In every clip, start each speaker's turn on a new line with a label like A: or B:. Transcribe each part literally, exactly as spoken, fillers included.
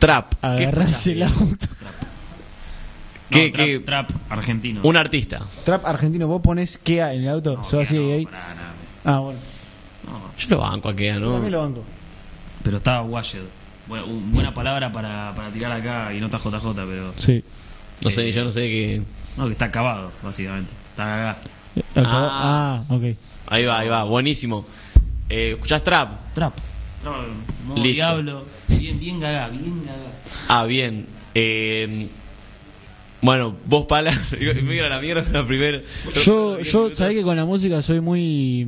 A: Trap.
B: Agarrás el auto.
C: Trap.
A: ¿Qué,
C: No, trap,
A: qué?
C: trap argentino.
A: Un artista.
B: Trap argentino, vos ponés Kea en el auto.
C: No,
B: ¿Sos así
C: no,
B: de gay?
C: pará, nada.
B: Ah, bueno.
C: No,
A: Yo lo banco a Kea,
B: Yo
A: ¿no?
B: también lo banco.
C: pero estaba Washed. Buena, un- buena palabra para, para tirar acá y no está J J, pero.
B: Sí.
A: No sé,
C: Eh,
A: yo no sé qué.
C: No, que está acabado, básicamente. Está acá.
B: Acabó-
A: Ah.
B: Ah, ok.
A: Ahí va, ahí va, buenísimo. Eh, ¿Escuchás trap?
C: Trap. No, modo
A: Listo.
C: diablo. Bien, bien gaga, bien gaga.
A: Ah, bien. Eh, bueno, vos pala. Me iba a la mierda la primera.
B: Yo, yo sabés que con la música soy muy.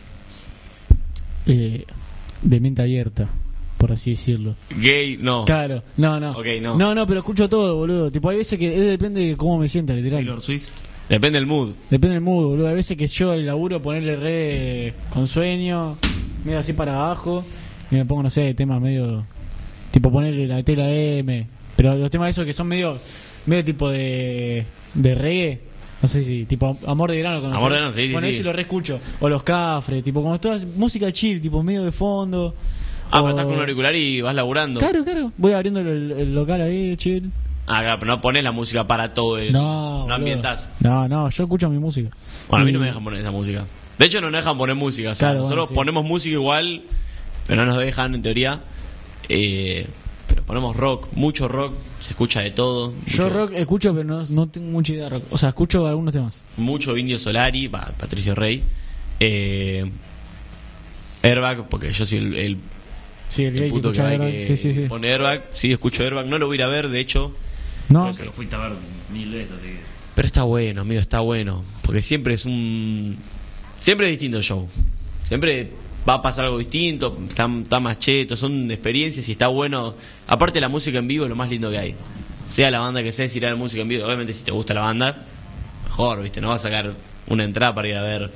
B: Eh, de mente abierta, por así decirlo.
A: Gay, no.
B: Claro, no, no.
A: Ok, no.
B: No, no, pero escucho todo, boludo. Tipo, hay veces que eh, depende de cómo me sienta, literal.
C: Taylor Swift.
A: Depende del mood.
B: Depende del mood, boludo. Hay veces que yo el laburo ponerle re con sueño, medio así para abajo, y me pongo, no sé, temas medio. Tipo ponerle la tela M. Pero los temas esos que son medio. medio tipo de. de reggae. No sé si, tipo Amor de Grano. ¿Conocés?
A: Amor de Grano, sí, sí,
B: Bueno,
A: sí.
B: ese lo re escucho. O Los Cafres, tipo, como toda música chill, tipo medio de fondo.
A: Ah,
B: o...
A: pero estás con un auricular y vas laburando.
B: Claro, claro. Voy abriendo el, el local ahí, chill.
A: Ah, claro, pero no pones la música para todo el.
B: No,
A: No
B: boludo.
A: ambientás.
B: No, no, yo escucho mi música.
A: Bueno, a mí
B: Y-
A: no me dejan poner esa música. De hecho, no nos dejan poner música. O sea,
B: Claro,
A: nosotros
B: bueno, sí.
A: ponemos música igual, pero no nos dejan en teoría. Eh, pero ponemos rock, mucho rock, se escucha de todo.
B: Yo
A: mucho,
B: rock escucho, pero no, no tengo mucha idea de rock. O sea, escucho algunos temas.
A: Mucho Indio Solari, va, Patricio Rey. Eh, Airbag, porque yo soy el, el,
B: Sí, el
A: el
B: gay que
A: puto que,
B: escucha
A: va y
B: Airbag.
A: que
B: Sí, sí, sí.
A: pone Airbag. Sí, escucho Airbag. No lo voy a ir a ver, de hecho.
B: No,
C: Se lo fuiste a ver mil veces, así que.
A: Pero está bueno, amigo, está bueno. Porque siempre es un. Siempre es distinto el show. Siempre va a pasar algo distinto. Está, está más cheto, son experiencias y está bueno. Aparte, la música en vivo es lo más lindo que hay. Sea la banda que sea, si ir a la música en vivo. Obviamente, si te gusta la banda, mejor, ¿viste? No vas a sacar una entrada para ir a ver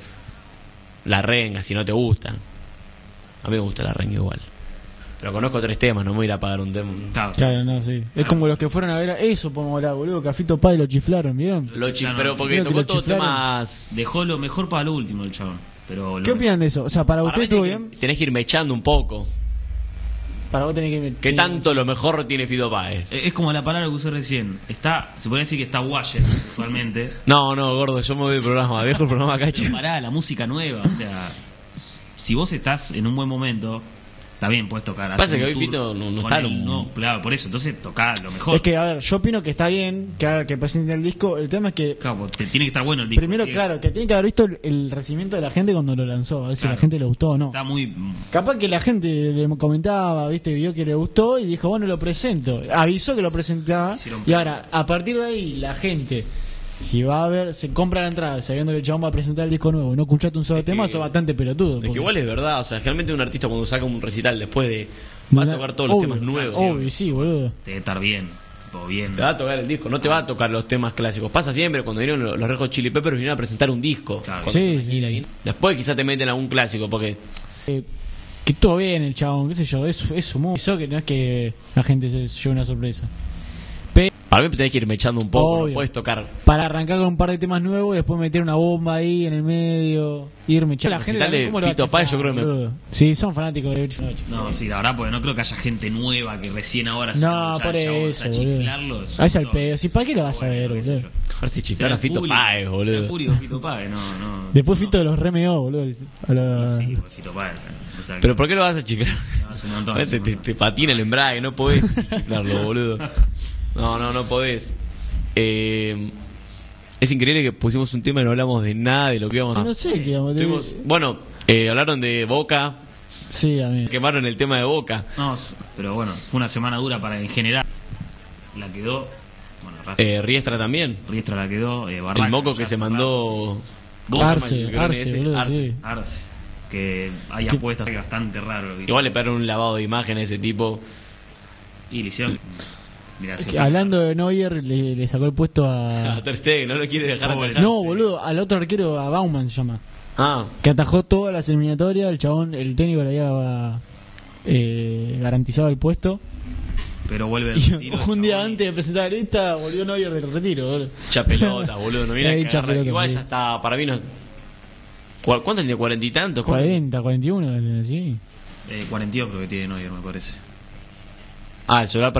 A: La Renga si no te gusta. A mí me gusta La Renga igual. Pero conozco tres temas, no me voy a ir a pagar un tema.
C: Claro,
B: claro, no, sí. Es como los que fueron a ver a eso, podemos hablar, boludo. Cafito Paz y lo chiflaron, ¿vieron?
A: Lo chi-
C: Claro,
A: pero porque
B: creo que
A: tocó
B: lo
A: todos
B: chiflaron.
A: temas.
C: Dejó lo mejor para lo último el chabón. Pero lo
B: ¿Qué opinan de eso? O sea, para
A: Para
B: usted
A: mí
B: estuvo
A: tenés
B: bien.
A: que- Tenés que ir mechando un poco.
B: Para vos tenés que.
A: ¿Qué tanto lo mejor tiene Fito Páez?
C: Es como la palabra que usé recién. Está, se podría decir que está Washed actualmente.
A: No, no, gordo, yo me voy del programa. Dejo el programa acá,
C: Pero
A: chico.
C: pará, la música nueva. O sea, si vos estás en un buen momento, está bien, puedes tocar.
A: Pasa
C: hacer
A: que
C: un
A: hoy
C: tour
A: Fito no- no
C: con
A: está
C: él,
A: en un-
C: no, claro, por eso. Entonces tocá lo mejor.
B: Es que, a ver, yo opino que está bien que, haga, que presente el disco. El tema es que.
C: Claro, pues, te tiene que estar bueno el disco.
B: Primero,
C: sí.
B: claro, que tiene que haber visto el, el recibimiento de la gente cuando lo lanzó. A ver si a
C: Claro.
B: la gente le gustó o no.
C: Está muy.
B: Capaz que la gente le comentaba, viste, vio que le gustó y dijo, bueno, lo presento. Avisó que lo presentaba.
C: Hicieron
B: Y ahora, a partir de ahí, la gente, si va a ver, se compra la entrada sabiendo que el chabón va a presentar el disco nuevo y no escuchaste un solo
A: Es que-
B: tema, eso es bastante pelotudo.
A: Es que
B: porque-
A: igual es verdad, o sea, generalmente un artista cuando saca un recital después de. Va a tocar todos los
B: Obvio,
A: temas nuevos.
B: Obvio, sí, boludo.
C: Debe estar bien. Tipo, bien.
A: Te va a tocar el disco, no te va a tocar los temas clásicos. Pasa siempre cuando vinieron los los Red Hot Chili Peppers, vinieron a presentar un disco.
C: Claro.
A: Cuando
B: Sí,
A: hacen una
B: sí.
A: gira, ¿bien? Después quizás te meten algún clásico, porque.
B: Eh, que todo bien el chabón, qué sé yo, es, es su música. Eso que no es que la gente se lleve una sorpresa.
A: Para mí tenés que ir mechando un poco,
B: Obvio.
A: no puedes tocar.
B: Para arrancar con un par de temas nuevos y después meter una bomba ahí en el medio, irme echando.
A: La gente también, ¿cómo lo va a
B: Fito Páez,
A: chiflar,
B: yo creo que
A: boludo?
B: Sí, son fanáticos de
C: No, sí, la verdad, porque no creo que haya gente nueva que recién ahora se
B: No,
C: engancha,
B: por
C: chabón,
B: eso,
C: o sea,
B: boludo.
C: chiflarlo es
B: Ahí es al
C: todo.
B: pedo. Si, ¿para qué lo vas a ver,
C: Bueno, qué sé
B: boludo?
C: yo.
A: Aparte de chiflar
C: Será
A: a Fito
C: público,
A: Páez,
C: será
A: boludo.
C: público Fito Páez, no, no.
B: Después
C: no.
B: Fito de los remeó, boludo. A la...
C: Sí, porque Fito Páez. o sea,
A: Pero ¿por qué lo vas a chiflar?
C: no, es un montón,
A: Te,
C: es un
A: te,
C: montón.
A: te patina el embrague, no podés chiflarlo, boludo. No, no, no podés. Eh, es increíble que pusimos un tema y no hablamos de nada de lo que íbamos a
B: No sé qué vamos a
A: Tuvimos- Bueno, eh, hablaron de Boca,
B: Sí, a mí.
A: quemaron el tema de Boca.
C: No, s- pero bueno, fue una semana dura para en general. La quedó. Bueno, Racing,
A: Eh, Riestra también.
C: Riestra la quedó. Eh, Barraca,
A: El moco que
C: ya
A: se
C: cerrado.
A: mandó.
C: Vos,
B: Arce,
A: el grone
B: Arce,
A: ese,
B: boludo,
A: Arce.
B: sí.
C: Arce. Que hay
B: ¿Qué?
C: apuestas bastante raro. lo que
A: Igual le
C: hizo.
A: pegaron un lavado de imagen a ese tipo.
C: Y le hicieron. Mirá,
B: Es
C: si-
B: que hablando de Neuer, le, le sacó el puesto a.
A: A Ter Stegen, no lo quiere dejar
C: Pobre.
A: atajar.
B: No, boludo, al otro arquero, a Bauman se llama.
A: Ah,
B: Que atajó todas las eliminatorias. El chabón, el técnico le había eh, garantizado el puesto.
C: Pero vuelve el
B: Y
C: retiro,
B: un día
C: chabón, y-
B: antes de presentar la lista, volvió Neuer del retiro, boludo.
A: hincha pelota, boludo. No viene
B: Eh,
A: a
B: hincha
A: cagar.
B: pelota,
A: Igual
B: sí.
A: ya está, para mí no. ¿Cu- ¿Cuánto tiene? ¿Cuarenta y tantos? ¿Cuánto?
B: cuarenta, cuarenta y uno, sí.
C: Eh, cuarenta y dos creo que tiene Neuer, me parece.
A: Ah, el celular